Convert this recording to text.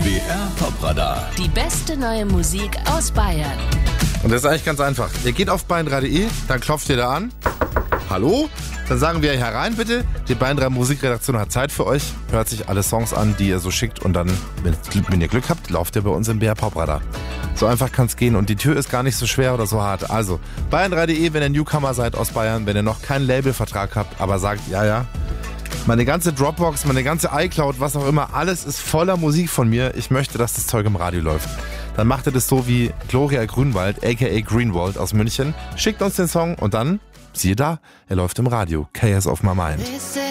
BR Popradar. Die beste neue Musik aus Bayern. Und das ist eigentlich ganz einfach. Ihr geht auf bayern3.de, dann klopft ihr da an. Hallo? Dann sagen wir herein bitte. Die Bayern3 Musikredaktion hat Zeit für euch. Hört sich alle Songs an, die ihr so schickt. Und dann, wenn ihr Glück habt, lauft ihr bei uns im BR Popradar. So einfach kann es gehen. Und die Tür ist gar nicht so schwer oder so hart. Also, bayern3.de, wenn ihr Newcomer seid aus Bayern, wenn ihr noch keinen Labelvertrag habt, aber sagt, ja, meine ganze Dropbox, meine ganze iCloud, was auch immer, alles ist voller Musik von mir. Ich möchte, dass das Zeug im Radio läuft. Dann macht ihr das so wie Gloria Grünwald, a.k.a. Greenwald aus München. Schickt uns den Song und dann, siehe da, er läuft im Radio. Chaos of My Mind.